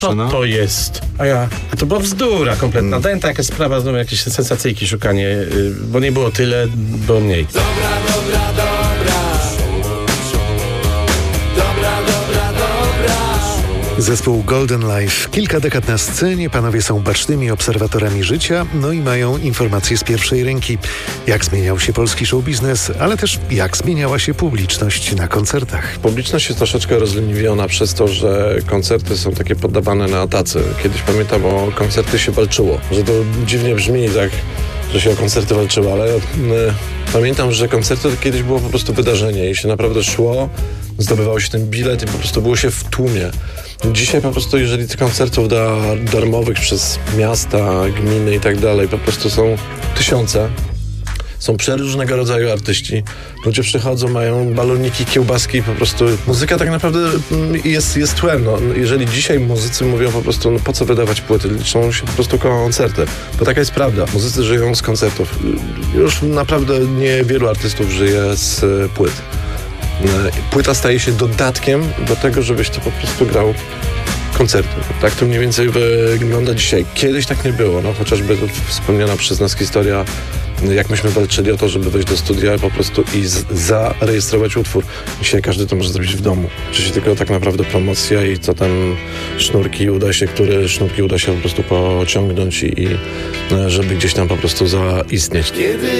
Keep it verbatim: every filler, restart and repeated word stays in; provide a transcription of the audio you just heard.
Co no? to jest? A ja, a to była bzdura kompletna. Mm. Dałem jakaś sprawa, znowu jakieś sensacyjki szukanie, yy, bo nie było tyle, było mniej. Dobra, dobra, dobra. Dobra, dobra, dobra. Zespół Golden Life. Kilka dekad na scenie, panowie są bacznymi obserwatorami życia, no i mają informacje z pierwszej ręki. Jak zmieniał się polski show biznes, ale też jak zmieniała się publiczność na koncertach. Publiczność jest troszeczkę rozleniwiona przez to, że koncerty są takie poddawane na tacy. Kiedyś pamiętam, o koncerty się walczyło. Że to dziwnie brzmi tak, że się o koncerty walczyło, ale y, pamiętam, że koncerty to kiedyś było po prostu wydarzenie i się naprawdę szło, zdobywało się ten bilet i po prostu było się w tłumie. Dzisiaj po prostu, jeżeli tych koncertów da, darmowych przez miasta, gminy i tak dalej, po prostu są tysiące. Są przeróżnego rodzaju artyści. Ludzie przychodzą, mają baloniki, kiełbaski, po prostu muzyka tak naprawdę jest, jest tłem. No, jeżeli dzisiaj muzycy mówią po prostu, no po co wydawać płyty, liczą się po prostu koncerty. Bo taka jest prawda. Muzycy żyją z koncertów. Już naprawdę niewielu artystów żyje z płyt. Płyta staje się dodatkiem do tego, żebyś to po prostu grał koncerty. Tak to mniej więcej wygląda dzisiaj. Kiedyś tak nie było. No, chociażby wspomniana przez nas historia, jak myśmy walczyli o to, żeby wejść do studia po prostu i z- zarejestrować utwór. Dzisiaj każdy to może zrobić w domu. Czyli tylko tak naprawdę promocja i co tam sznurki uda się, które sznurki uda się po prostu pociągnąć i, i żeby gdzieś tam po prostu zaistnieć. Kiedy